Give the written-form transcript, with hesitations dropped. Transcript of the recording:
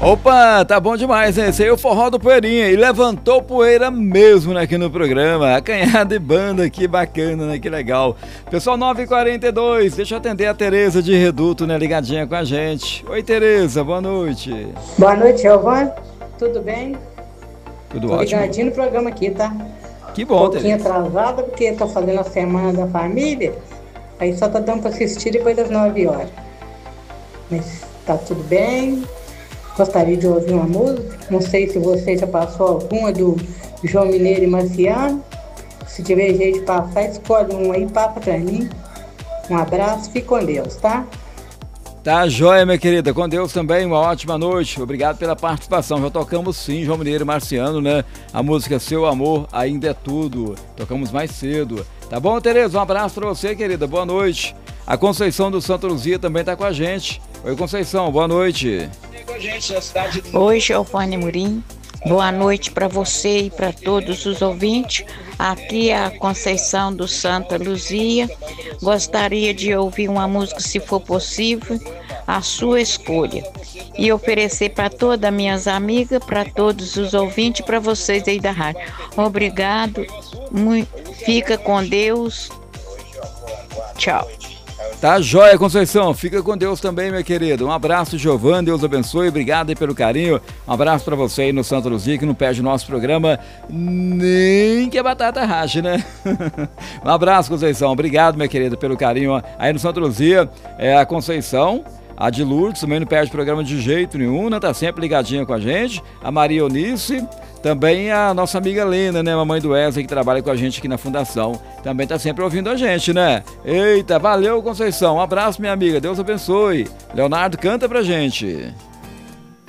Opa, tá bom demais, hein? Esse aí é o Forró do Poeirinha. E levantou poeira mesmo, né, aqui no programa. Acanhada e banda aqui, bacana, né? Que legal. Pessoal, 9h42, deixa eu atender a Tereza de Reduto, né? Ligadinha com a gente. Oi, Tereza, boa noite. Boa noite, Giovanni. Tudo bem? Tudo Tô ótimo. ligadinho no programa aqui, tá? Que bom, Pouquinho Tereza. atrasada, porque tô fazendo a semana da família. Aí só tá dando pra assistir depois das 9 horas. Mas tá tudo bem. Gostaria de ouvir uma música. Não sei se você já passou alguma do João Mineiro e Marciano. Se tiver jeito de passar, escolhe um aí, passa pra mim. Um abraço, fique com Deus, tá? Tá joia, minha querida. Com Deus também, uma ótima noite. Obrigado pela participação. Já tocamos sim, João Mineiro e Marciano, né? A música Seu Amor Ainda É Tudo. Tocamos mais cedo. Tá bom, Tereza? Um abraço pra você, querida. Boa noite. A Conceição do Santa Luzia também tá com a gente. Oi, Conceição. Boa noite. Oi, Giovanni Murim. Boa noite para você e para todos os ouvintes. Aqui é a Conceição do Santa Luzia. Gostaria de ouvir uma música, se for possível, a sua escolha. E oferecer para todas as minhas amigas, para todos os ouvintes, para vocês aí da rádio. Obrigado. Fica com Deus. Tchau. Tá joia, Conceição. Fica com Deus também, minha querida. Um abraço, Giovanni. Deus abençoe. Obrigado aí pelo carinho. Um abraço pra você aí no Santa Luzia, que não perde o nosso programa nem que a batata rache, né? Um abraço, Conceição. Obrigado, minha querida, pelo carinho aí no Santa Luzia. É a Conceição. A de Lourdes também não perde o programa de jeito nenhum, né? Tá sempre ligadinha com a gente. A Maria Eunice, também a nossa amiga Lena, né? Mamãe do Wesley, que trabalha com a gente aqui na Fundação. Também tá sempre ouvindo a gente, né? Eita, valeu, Conceição. Um abraço, minha amiga. Deus abençoe. Leonardo, canta pra gente.